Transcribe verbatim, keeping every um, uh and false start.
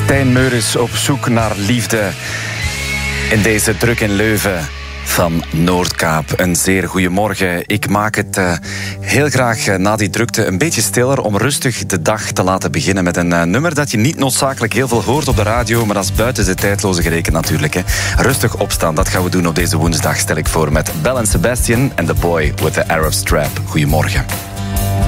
Stijn Meuris op zoek naar liefde in deze druk in Leuven van Noordkaap. Een zeer goede morgen. Ik maak het uh, heel graag uh, na die drukte een beetje stiller om rustig de dag te laten beginnen met een uh, nummer dat je niet noodzakelijk heel veel hoort op de radio, maar dat is buiten de tijdloze gerekend natuurlijk. Hè. Rustig opstaan, dat gaan we doen op deze woensdag, stel ik voor, met Belle en Sebastian en The Boy with the Arab Strap. Goedemorgen.